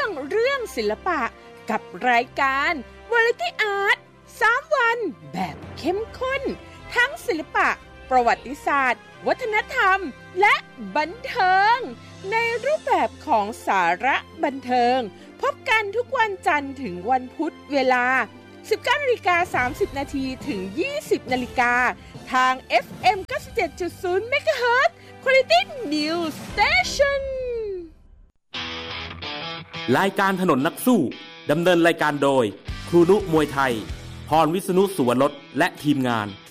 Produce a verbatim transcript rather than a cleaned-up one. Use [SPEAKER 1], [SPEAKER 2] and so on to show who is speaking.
[SPEAKER 1] เรื่องศิลปะกับรายการ Variety Art สามวันแบบเข้มข้นทั้งศิลปะประวัติศาสตร์วัฒนธรรมและบันเทิงในรูปแบบของสาระบันเทิงพบกันทุกวันจันทร์ถึงวันพุธเวลา สิบเก้านาฬิกาสามสิบนาที ถึง ยี่สิบนาฬิกาทาง เอฟ เอ็ม เก้าสิบเจ็ดจุดศูนย์ เมกะเฮิรตซ์ Quality News Station
[SPEAKER 2] รายการถนนนักสู้ดำเนินรายการโดยครูนุมวยไทยพรวิษณุสุวรสและทีมงาน